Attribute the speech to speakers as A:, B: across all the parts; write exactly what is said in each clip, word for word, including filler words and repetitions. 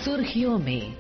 A: सुर्खियों में।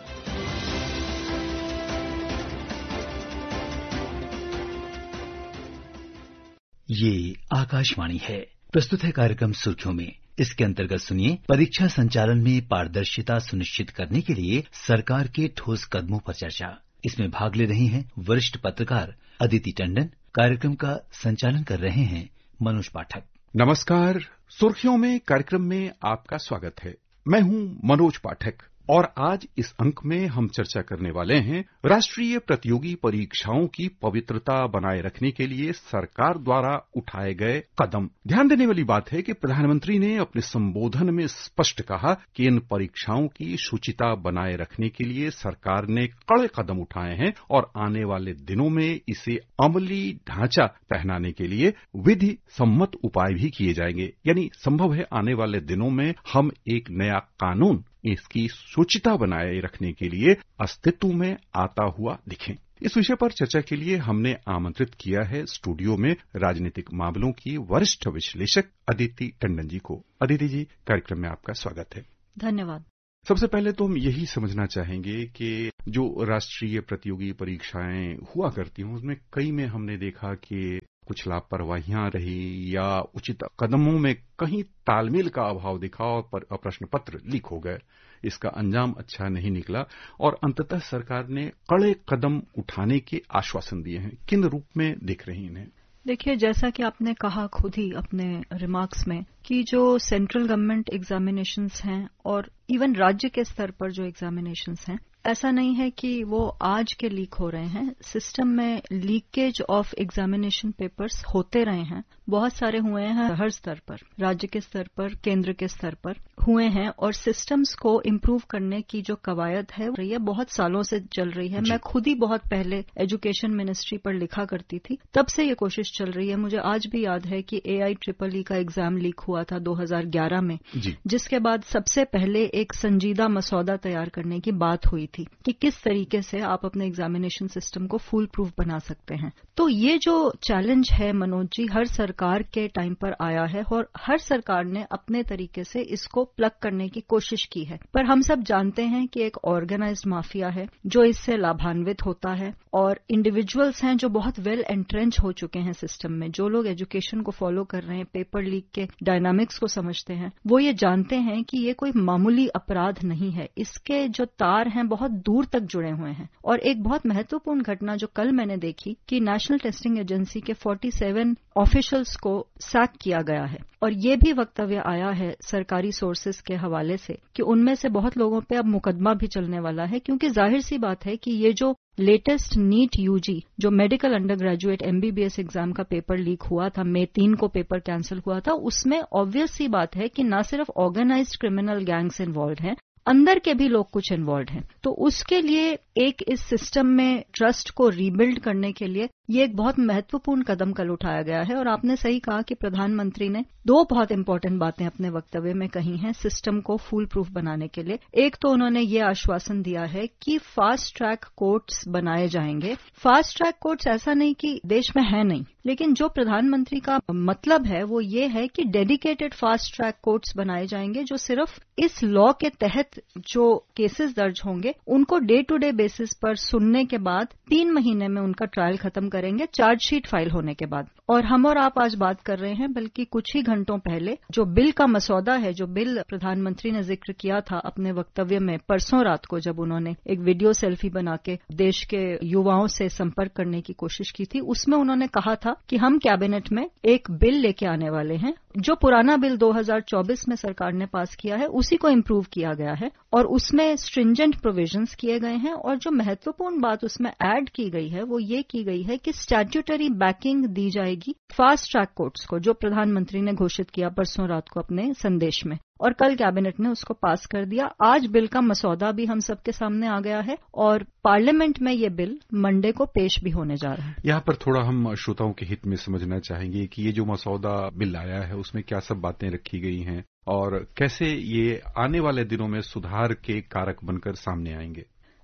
B: ये आकाशवाणी है। प्रस्तुत है कार्यक्रम सुर्खियों में। इसके अंतर्गत सुनिए, परीक्षा संचालन में पारदर्शिता सुनिश्चित करने के लिए सरकार के ठोस कदमों पर चर्चा। इसमें भाग ले रही हैं वरिष्ठ पत्रकार अदिति टंडन। कार्यक्रम का संचालन कर रहे हैं मनोज पाठक।
C: नमस्कार। सुर्खियों में कार्यक्रम में आपका स्वागत है। मैं हूं मनोज पाठक और आज इस अंक में हम चर्चा करने वाले हैं राष्ट्रीय प्रतियोगी परीक्षाओं की पवित्रता बनाए रखने के लिए सरकार द्वारा उठाए गए कदम। ध्यान देने वाली बात है कि प्रधानमंत्री ने अपने संबोधन में स्पष्ट कहा कि इन परीक्षाओं की शुचिता बनाए रखने के लिए सरकार ने कड़े कदम उठाए हैं और आने वाले दिनों में इसे अमली ढांचा पहनाने के लिए विधि सम्मत उपाय भी किए जाएंगे। यानी संभव है आने वाले दिनों में हम एक नया कानून इसकी शुचिता बनाए रखने के लिए अस्तित्व में आता हुआ दिखें। इस विषय पर चर्चा के लिए हमने आमंत्रित किया है स्टूडियो में राजनीतिक मामलों की वरिष्ठ विश्लेषक अदिति टंडन जी को। अदिति जी, कार्यक्रम में आपका स्वागत है।
D: धन्यवाद।
C: सबसे पहले तो हम यही समझना चाहेंगे कि जो राष्ट्रीय प्रतियोगी परीक्षाएं हुआ करती हैं उसमें कई में हमने देखा कि कुछ लापरवाहियां रही या उचित कदमों में कहीं तालमेल का अभाव दिखा और प्रश्न पत्र लीक हो गए। इसका अंजाम अच्छा नहीं निकला और अंततः सरकार ने कड़े कदम उठाने के आश्वासन दिए हैं। किन रूप में दिख रही इन्हें?
D: देखिए, जैसा कि आपने कहा खुद ही अपने रिमार्क्स में कि जो सेंट्रल गवर्नमेंट एग्जामिनेशंस हैं और इवन राज्य के स्तर पर जो एग्जामिनेशंस हैं, ऐसा नहीं है कि वो आज के लीक हो रहे हैं। सिस्टम में लीकेज ऑफ एग्जामिनेशन पेपर्स होते रहे हैं, बहुत सारे हुए हैं हर स्तर पर, राज्य के स्तर पर, केंद्र के स्तर पर हुए हैं और सिस्टम्स को इम्प्रूव करने की जो कवायद है रही है बहुत सालों से चल रही है। मैं खुद ही बहुत पहले एजुकेशन मिनिस्ट्री पर लिखा करती थी, तब से ये कोशिश चल रही है। मुझे आज भी याद है कि ए आई ट्रिपल ई का एग्जाम लीक हुआ था दो हज़ार ग्यारह में, जिसके बाद सबसे पहले एक संजीदा मसौदा तैयार करने की बात हुई थी कि किस तरीके से आप अपने एग्जामिनेशन सिस्टम को फुल प्रूफ बना सकते हैं। तो ये जो चैलेंज है मनोज जी, हर सरकार के टाइम पर आया है और हर सरकार ने अपने तरीके से इसको प्लग करने की कोशिश की है। पर हम सब जानते हैं कि एक ऑर्गेनाइज्ड माफिया है जो इससे लाभान्वित होता है और इंडिविजुअल्स हैं जो बहुत वेल एंट्रेंच हो चुके हैं सिस्टम में। जो लोग एजुकेशन को फॉलो कर रहे हैं, पेपर लीक के डायनामिक्स को समझते हैं, वो ये जानते हैं कि ये कोई मामूली अपराध नहीं है। इसके जो तार हैं बहुत दूर तक जुड़े हुए हैं। और एक बहुत महत्वपूर्ण घटना जो कल मैंने देखी कि नेशनल टेस्टिंग एजेंसी के सैंतालीस ऑफिशियल्स को सैक किया गया है और ये भी वक्तव्य आया है सरकारी सोर्सेज के हवाले से कि उनमें से बहुत लोगों पे अब मुकदमा भी चलने वाला है, क्योंकि जाहिर सी बात है कि ये जो लेटेस्ट नीट यूजी जो medical under graduate MBBS exam का पेपर लीक हुआ था, मई तीन को पेपर कैंसिल हुआ था, उसमें ऑब्वियस सी बात है कि न सिर्फ ऑर्गेनाइज्ड क्रिमिनल गैंग्स इन्वॉल्व हैं, अंदर के भी लोग कुछ इन्वॉल्व हैं। तो उसके लिए एक इस सिस्टम में ट्रस्ट को रीबिल्ड करने के लिए ये एक बहुत महत्वपूर्ण कदम कल उठाया गया है। और आपने सही कहा कि प्रधानमंत्री ने दो बहुत इंपॉर्टेंट बातें अपने वक्तव्य में कही हैं सिस्टम को फुल प्रूफ बनाने के लिए। एक तो उन्होंने ये आश्वासन दिया है कि फास्ट ट्रैक कोर्ट्स बनाए जाएंगे। फास्ट ट्रैक कोर्ट्स ऐसा नहीं कि देश में है नहीं, लेकिन जो प्रधानमंत्री का मतलब है वो ये है कि डेडिकेटेड फास्ट ट्रैक कोर्ट्स बनाए जाएंगे जो सिर्फ इस लॉ के तहत जो केसेस दर्ज होंगे उनको डे टू डे बेसिस पर सुनने के बाद तीन महीने में उनका ट्रायल खत्म करेंगे, चार्जशीट फाइल होने के बाद। और हम और आप आज बात कर रहे हैं बल्कि कुछ ही घंटों पहले जो बिल का मसौदा है, जो बिल प्रधानमंत्री ने जिक्र किया था अपने वक्तव्य में परसों रात को, जब उन्होंने एक वीडियो सेल्फी बना के देश के युवाओं से संपर्क करने की कोशिश की थी, उसमें उन्होंने कहा था कि हम कैबिनेट में एक बिल लेके आने वाले हैं। जो पुराना बिल दो हज़ार चौबीस में सरकार ने पास किया है उसी को इम्प्रूव किया गया है और उसमें स्ट्रिंजेंट प्रोविजंस किए गए हैं। और जो महत्वपूर्ण बात उसमें ऐड की गई है वो ये की गई है कि स्टैट्यूटरी बैकिंग दी जाएगी फास्ट ट्रैक कोर्ट्स को, जो प्रधानमंत्री ने घोषित किया परसों रात को अपने संदेश में, और कल कैबिनेट ने उसको पास कर दिया। आज बिल का मसौदा भी हम सबके सामने आ गया है और पार्लियामेंट में ये बिल मंडे को पेश भी होने जा रहा है।
C: यहाँ पर थोड़ा हम श्रोताओं के हित में समझना चाहेंगे कि ये जो मसौदा बिल आया है उसमें क्या सब बातें रखी गई हैं और कैसे ये आने वाले दिनों में सुधार के कारक बनकर सामने आएंगे।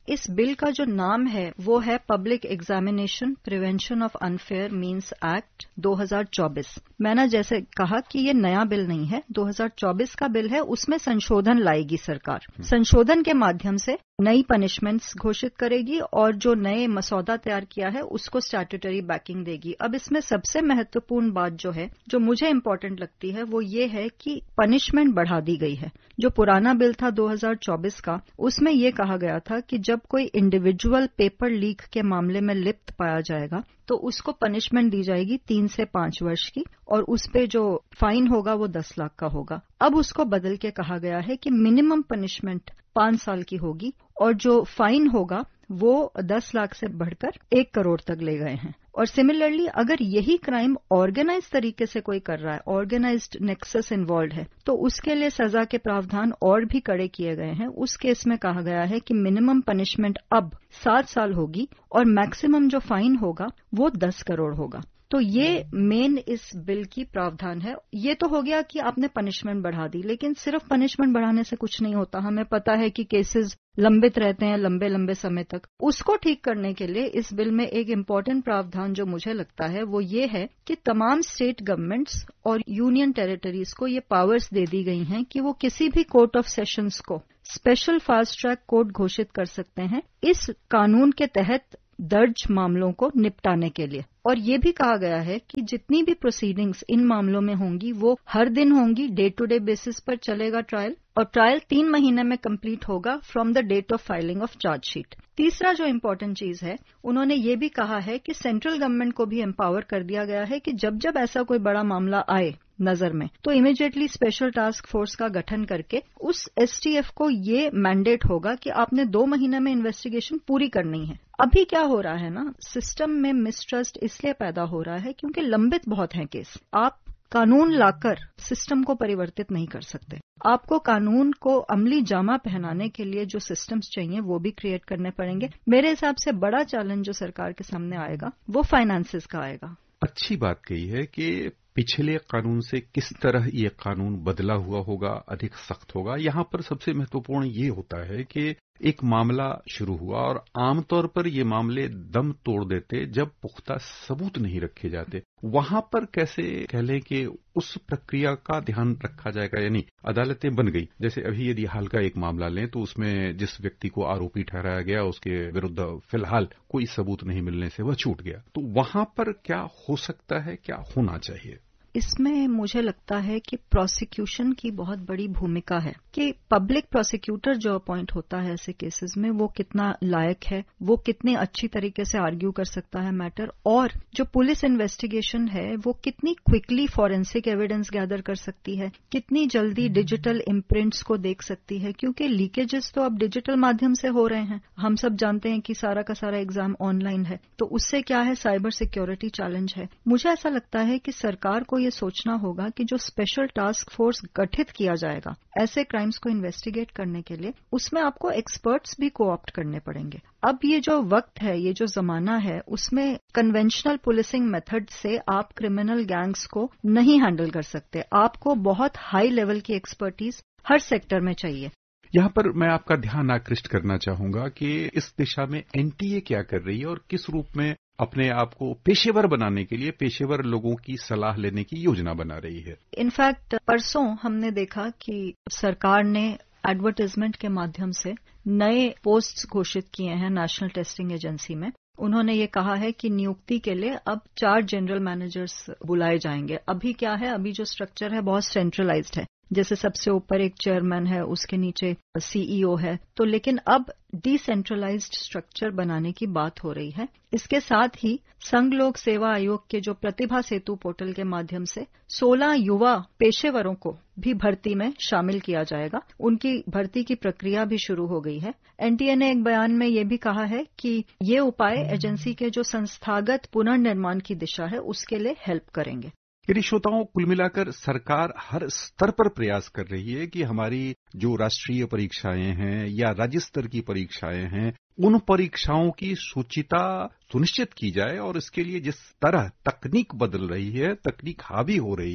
D: इस बिल का जो नाम है वो है public examination prevention of unfair means act दो हज़ार चौबीस। मैंने जैसे कहा कि ये नया बिल नहीं है, दो हज़ार चौबीस का बिल है, उसमें संशोधन लाएगी सरकार। संशोधन के माध्यम से नई पनिशमेंट्स घोषित करेगी और जो नए मसौदा तैयार किया है उसको स्टैट्यूटरी बैकिंग देगी। अब इसमें सबसे महत्वपूर्ण बात जो है, जो मुझे इम्पोर्टेंट लगती है, वो ये है कि पनिशमेंट बढ़ा दी गई है। जो पुराना बिल था दो हज़ार चौबीस का, उसमें ये कहा गया था कि जब कोई इंडिविजुअल पेपर लीक के मामले में लिप्त पाया जाएगा तो उसको पनिशमेंट दी जाएगी तीन से पांच वर्ष की और उस पे जो फाइन होगा वो दस लाख का होगा। अब उसको बदल के कहा गया है कि मिनिमम पनिशमेंट पांच साल की होगी और जो फाइन होगा वो दस लाख से बढ़कर एक करोड़ तक ले गए हैं। और सिमिलरली अगर यही क्राइम ऑर्गेनाइज तरीके से कोई कर रहा है, ऑर्गेनाइज्ड नेक्सस इन्वॉल्व है, तो उसके लिए सजा के प्रावधान और भी कड़े किए गए हैं। उस केस में कहा गया है कि मिनिमम पनिशमेंट अब सात साल होगी और मैक्सिमम जो फाइन होगा वो दस करोड़ होगा। तो ये मेन इस बिल की प्रावधान है। ये तो हो गया कि आपने पनिशमेंट बढ़ा दी, लेकिन सिर्फ पनिशमेंट बढ़ाने से कुछ नहीं होता। हमें पता है कि केसेस लंबित रहते हैं लंबे लंबे समय तक। उसको ठीक करने के लिए इस बिल में एक इम्पॉर्टेंट प्रावधान जो मुझे लगता है वो ये है कि तमाम स्टेट गवर्नमेंट्स और यूनियन टेरिटरीज को ये पावर्स दे दी गई हैं कि वो किसी भी कोर्ट ऑफ सेशंस को स्पेशल फास्ट ट्रैक कोर्ट घोषित कर सकते हैं इस कानून के तहत दर्ज मामलों को निपटाने के लिए। और ये भी कहा गया है कि जितनी भी प्रोसीडिंग्स इन मामलों में होंगी वो हर दिन होंगी, डे टू डे बेसिस पर चलेगा ट्रायल, और ट्रायल तीन महीने में कंप्लीट होगा from the date of filing of chargesheet. तीसरा जो इम्पोर्टेंट चीज है, उन्होंने ये भी कहा है कि सेंट्रल गवर्नमेंट को भी एम्पावर कर दिया गया है कि जब जब ऐसा कोई बड़ा मामला आए नजर में तो इमीडिएटली स्पेशल टास्क फोर्स का गठन करके उस एसटीएफ को ये मैंडेट होगा कि आपने दो महीने में इन्वेस्टिगेशन पूरी करनी है। अभी क्या हो रहा है ना, सिस्टम में मिसट्रस्ट इसलिए पैदा हो रहा है क्योंकि लंबित बहुत हैं केस। आप कानून लाकर सिस्टम को परिवर्तित नहीं कर सकते। आपको कानून को अमली जामा पहनाने के लिए जो सिस्टम्स चाहिए वो भी क्रिएट करने पड़ेंगे। मेरे हिसाब से बड़ा चैलेंज जो सरकार के सामने आएगा वो फाइनेंसेस का आएगा।
C: अच्छी बात कही है कि पिछले कानून से किस तरह ये कानून बदला हुआ होगा, अधिक सख्त होगा। यहाँ पर सबसे महत्वपूर्ण ये होता है कि एक मामला शुरू हुआ और आमतौर पर ये मामले दम तोड़ देते जब पुख्ता सबूत नहीं रखे जाते। वहां पर कैसे कह लें कि उस प्रक्रिया का ध्यान रखा जाएगा, यानी अदालतें बन गई। जैसे अभी यदि हाल का एक मामला लें तो उसमें जिस व्यक्ति को आरोपी ठहराया गया उसके विरुद्ध फिलहाल कोई सबूत नहीं मिलने से वह छूट गया, तो वहां पर क्या हो सकता है, क्या होना चाहिए?
D: इसमें मुझे लगता है कि प्रोसिक्यूशन की बहुत बड़ी भूमिका है कि पब्लिक प्रोसिक्यूटर जो अपॉइंट होता है ऐसे केसेस में वो कितना लायक है, वो कितने अच्छी तरीके से आर्ग्यू कर सकता है मैटर, और जो पुलिस इन्वेस्टिगेशन है वो कितनी क्विकली फॉरेंसिक एविडेंस गैदर कर सकती है, कितनी जल्दी डिजिटल इम्प्रिंट्स को देख सकती है, क्योंकि लीकेजेस तो अब डिजिटल माध्यम से हो रहे हैं। हम सब जानते हैं कि सारा का सारा एग्जाम ऑनलाइन है, तो उससे क्या है, साइबर सिक्योरिटी चैलेंज है। मुझे ऐसा लगता है कि सरकार को ये सोचना होगा कि जो स्पेशल टास्क फोर्स गठित किया जाएगा ऐसे क्राइम्स को इन्वेस्टिगेट करने के लिए, उसमें आपको एक्सपर्ट्स भी कोऑप्ट करने पड़ेंगे। अब ये जो वक्त है, ये जो जमाना है, उसमें कन्वेंशनल पुलिसिंग मेथड से आप क्रिमिनल गैंग्स को नहीं हैंडल कर सकते। आपको बहुत हाई लेवल की एक्सपर्टीज हर सेक्टर में चाहिए।
C: यहाँ पर मैं आपका ध्यान आकृष्ट करना चाहूंगा कि इस दिशा में एनटीए क्या कर रही है और किस रूप में अपने आप को पेशेवर बनाने के लिए पेशेवर लोगों की सलाह लेने की योजना बना रही है।
D: इनफैक्ट परसों हमने देखा कि सरकार ने एडवर्टाइजमेंट के माध्यम से नए पोस्ट्स घोषित किए हैं नेशनल टेस्टिंग एजेंसी में। उन्होंने ये कहा है कि नियुक्ति के लिए अब चार जनरल मैनेजर्स बुलाए जाएंगे। अभी क्या है, अभी जो स्ट्रक्चर है बहुत सेंट्रलाइज्ड है, जैसे सबसे ऊपर एक चेयरमैन है, उसके नीचे सीईओ है, तो लेकिन अब डिसेंट्रलाइज्ड स्ट्रक्चर बनाने की बात हो रही है। इसके साथ ही संघ लोक सेवा आयोग के जो प्रतिभा सेतु पोर्टल के माध्यम से सोलह युवा पेशेवरों को भी भर्ती में शामिल किया जाएगा। उनकी भर्ती की प्रक्रिया भी शुरू हो गई है। एनटीए ने एक बयान में ये भी कहा है कि ये उपाय एजेंसी के जो संस्थागत पुनर्निर्माण की दिशा है उसके लिए हेल्प करेंगे।
C: यदि श्रोताओं, कुल मिलाकर सरकार हर स्तर पर प्रयास कर रही है कि हमारी जो राष्ट्रीय परीक्षाएं हैं या राज्य स्तर की परीक्षाएं हैं, उन परीक्षाओं की शुचिता सुनिश्चित की जाए और इसके लिए जिस तरह तकनीक बदल रही है, तकनीक हावी हो रही है,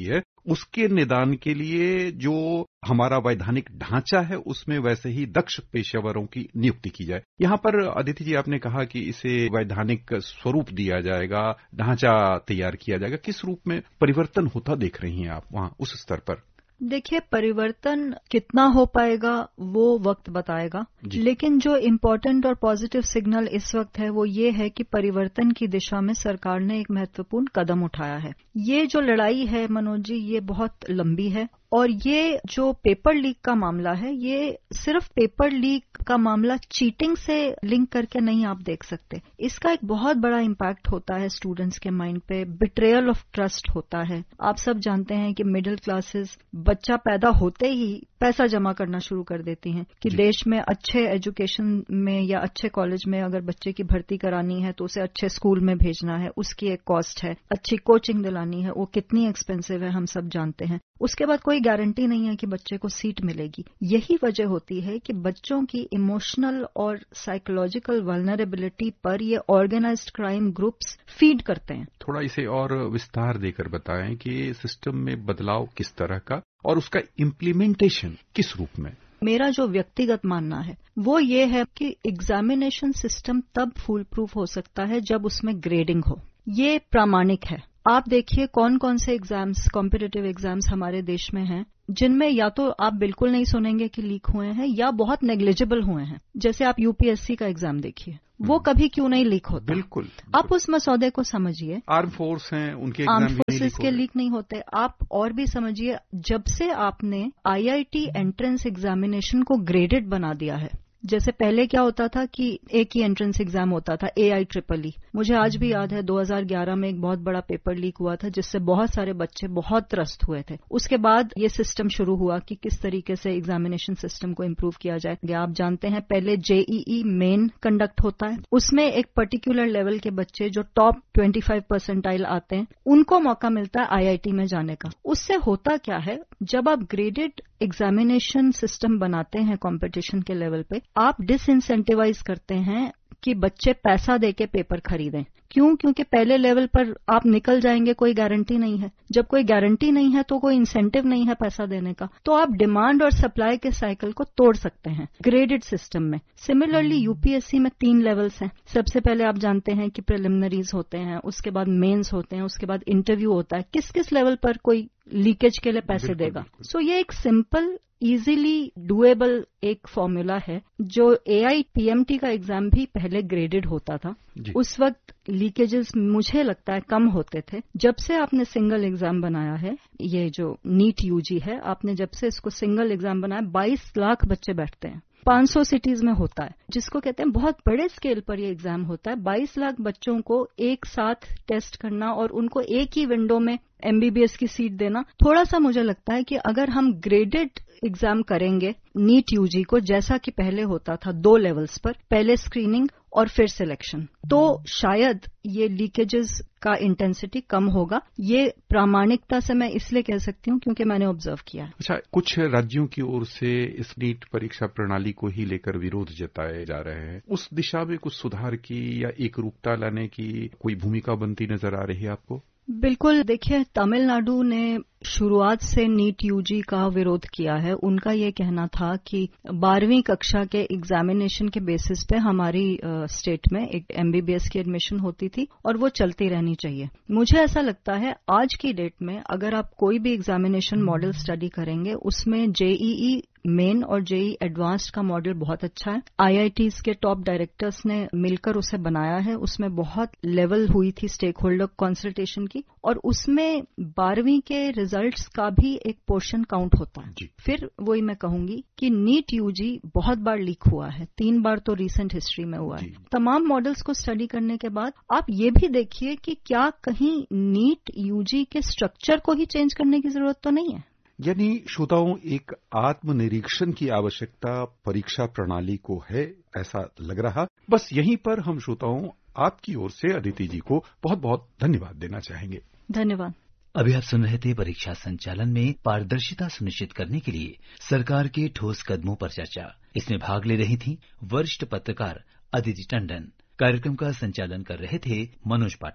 C: उसके निदान के लिए जो हमारा वैधानिक ढांचा है उसमें वैसे ही दक्ष पेशेवरों की नियुक्ति की जाए। यहाँ पर अदिति जी आपने कहा कि इसे वैधानिक स्वरूप दिया जाएगा, ढांचा तैयार किया जाएगा। किस रूप में परिवर्तन होता देख रही हैं आप वहां उस स्तर पर?
D: देखिए, परिवर्तन कितना हो पाएगा वो वक्त बताएगा, लेकिन जो इम्पोर्टेंट और पॉजिटिव सिग्नल इस वक्त है वो ये है कि परिवर्तन की दिशा में सरकार ने एक महत्वपूर्ण कदम उठाया है। ये जो लड़ाई है मनोज जी, ये बहुत लंबी है और ये जो पेपर लीक का मामला है, ये सिर्फ पेपर लीक का मामला चीटिंग से लिंक करके नहीं आप देख सकते। इसका एक बहुत बड़ा इम्पैक्ट होता है स्टूडेंट्स के माइंड पे, बिट्रेयल ऑफ ट्रस्ट होता है। आप सब जानते हैं कि मिडिल क्लासेस बच्चा पैदा होते ही पैसा जमा करना शुरू कर देती हैं कि देश में अच्छे एजुकेशन में या अच्छे कॉलेज में अगर बच्चे की भर्ती करानी है तो उसे अच्छे स्कूल में भेजना है, उसकी एक कॉस्ट है। अच्छी कोचिंग दिलानी है, वो कितनी एक्सपेंसिव है हम सब जानते हैं। उसके बाद कोई गारंटी नहीं है कि बच्चे को सीट मिलेगी। यही वजह होती है कि बच्चों की इमोशनल और साइकोलॉजिकल वल्नरेबिलिटी पर ये ऑर्गेनाइज्ड क्राइम ग्रुप्स फीड करते हैं।
C: थोड़ा इसे और विस्तार देकर बताएं कि सिस्टम में बदलाव किस तरह का और उसका इम्प्लीमेंटेशन किस रूप में?
D: मेरा जो व्यक्तिगत मानना है वो ये है कि एग्जामिनेशन सिस्टम तब फूल प्रूफ हो सकता है जब उसमें ग्रेडिंग हो। ये प्रामाणिक है। आप देखिए कौन कौन से एग्जाम्स, कॉम्पिटिटिव एग्जाम्स हमारे देश में हैं जिनमें या तो आप बिल्कुल नहीं सुनेंगे कि लीक हुए हैं या बहुत नेग्लिजिबल हुए हैं। जैसे आप यूपीएससी का एग्जाम देखिए, वो कभी क्यों नहीं लीक होता?
C: बिल्कुल, बिल्कुल।
D: आप उस मसौदे को समझिए।
C: आर्म फोर्स हैं, उनके
D: आर्म फोर्सेस के लीक नहीं होते। आप और भी समझिए, जब से आपने आईआईटी एंट्रेंस एग्जामिनेशन को ग्रेडेड बना दिया है, जैसे पहले क्या होता था कि एक ही एंट्रेंस एग्जाम होता था, ए आई ट्रिपल ई। मुझे आज भी याद है दो हज़ार ग्यारह में एक बहुत बड़ा पेपर लीक हुआ था जिससे बहुत सारे बच्चे बहुत त्रस्त हुए थे। उसके बाद ये सिस्टम शुरू हुआ कि किस तरीके से एग्जामिनेशन सिस्टम को इम्प्रूव किया जाए। आप जानते हैं पहले जेईई मेन कंडक्ट होता है, उसमें एक पर्टिकुलर लेवल के बच्चे जो टॉप पच्चीस परसेंटाइल आते हैं उनको मौका मिलता है आईआईटी में जाने का। उससे होता क्या है, जब आप ग्रेडेड एग्जामिनेशन सिस्टम बनाते हैं कंपटीशन के लेवल पे, आप डिसइंसेंटिवाइज करते हैं कि बच्चे पैसा देके पेपर खरीदें। क्यों? क्योंकि पहले लेवल पर आप निकल जाएंगे, कोई गारंटी नहीं है। जब कोई गारंटी नहीं है तो कोई इंसेंटिव नहीं है पैसा देने का, तो आप डिमांड और सप्लाई के साइकिल को तोड़ सकते हैं ग्रेडेड सिस्टम में। सिमिलरली यूपीएससी में तीन लेवल्स हैं। सबसे पहले आप जानते हैं कि प्रिलिमिनरीज होते हैं, उसके बाद मेंस होते हैं, उसके बाद इंटरव्यू होता है। किस किस लेवल पर कोई लीकेज के लिए पैसे देगा? सो so, ये एक सिंपल इजीली डुएबल एक फॉर्मूला है। जो एआई पीएमटी का एग्जाम भी पहले ग्रेडेड होता था, उस वक्त लीकेजेस मुझे लगता है कम होते थे। जब से आपने सिंगल एग्जाम बनाया है, ये जो नीट यूजी है, आपने जब से इसको सिंगल एग्जाम बनाया, बाईस लाख बच्चे बैठते हैं, पाँच सौ सिटीज में होता है, जिसको कहते हैं बहुत बड़े स्केल पर ये एग्जाम होता है। बाईस लाख बच्चों को एक साथ टेस्ट करना और उनको एक ही विंडो में एमबीबीएस की सीट देना, थोड़ा सा मुझे लगता है कि अगर हम ग्रेडेड एग्जाम करेंगे नीट यूजी को, जैसा कि पहले होता था दो लेवल्स पर, पहले स्क्रीनिंग और फिर सिलेक्शन, तो शायद ये लीकेजेस का इंटेंसिटी कम होगा। ये प्रामाणिकता से मैं इसलिए कह सकती हूँ क्योंकि मैंने ऑब्जर्व किया है।
C: अच्छा, कुछ राज्यों की ओर से इस नीट परीक्षा प्रणाली को ही लेकर विरोध जताए जा रहे हैं। उस दिशा में कुछ सुधार की या एकरूपता लाने की कोई भूमिका बनती नजर आ रही है आपको?
D: बिल्कुल। देखिए, तमिलनाडु ने शुरुआत से नीट यूजी का विरोध किया है। उनका ये कहना था कि बारहवीं कक्षा के एग्जामिनेशन के बेसिस पे हमारी स्टेट में एक एमबीबीएस की एडमिशन होती थी और वो चलती रहनी चाहिए। मुझे ऐसा लगता है आज की डेट में अगर आप कोई भी एग्जामिनेशन मॉडल स्टडी करेंगे, उसमें जेईई मेन और जेई एडवांस्ड का मॉडल बहुत अच्छा है। आईआईटीज के टॉप डायरेक्टर्स ने मिलकर उसे बनाया है। उसमें बहुत लेवल हुई थी स्टेक होल्डर कंसल्टेशन की, और उसमें बारहवीं के रिजल्ट्स का भी एक पोर्शन काउंट होता है। फिर वही मैं कहूंगी कि नीट यूजी बहुत बार लीक हुआ है, तीन बार तो रिसेंट हिस्ट्री में हुआ है। तमाम मॉडल्स को स्टडी करने के बाद आप ये भी देखिए कि क्या कहीं नीट यूजी के स्ट्रक्चर को ही चेंज करने की जरूरत तो नहीं है।
C: यानी श्रोताओं, एक आत्मनिरीक्षण की आवश्यकता परीक्षा प्रणाली को है, ऐसा लग रहा। बस यहीं पर हम श्रोताओं आपकी ओर से अदिति जी को बहुत बहुत धन्यवाद देना चाहेंगे।
D: धन्यवाद।
B: अभी आप सुन रहे थे परीक्षा संचालन में पारदर्शिता सुनिश्चित करने के लिए सरकार के ठोस कदमों पर चर्चा। इसमें भाग ले रही थी वरिष्ठ पत्रकार अदिति टंडन। कार्यक्रम का संचालन कर रहे थे मनोज पाठक।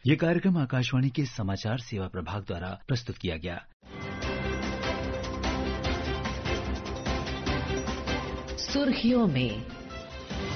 B: ये कार्यक्रम आकाशवाणी के समाचार सेवा प्रभाग द्वारा प्रस्तुत किया गया।
A: सुर्खियों में